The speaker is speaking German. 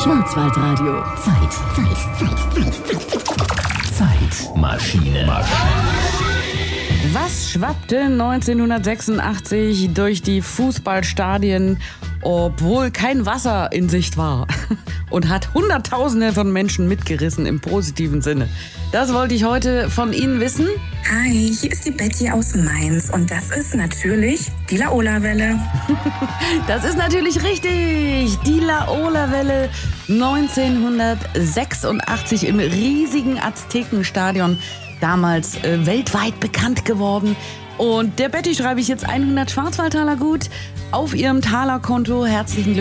Schwarzwaldradio. Zeitmaschine. Was schwappte 1986 durch die Fußballstadien, obwohl kein Wasser in Sicht war, und hat Hunderttausende von Menschen mitgerissen im positiven Sinne? Das wollte ich heute von Ihnen wissen. Hi, hier ist die Betty aus Mainz und das ist natürlich die Laola-Welle. Das ist natürlich richtig. Die Laola-Welle 1986 im riesigen Aztekenstadion, damals weltweit bekannt geworden. Und der Betty schreibe ich jetzt 100 Schwarzwaldtaler gut auf ihrem Talerkonto. Herzlichen Glückwunsch.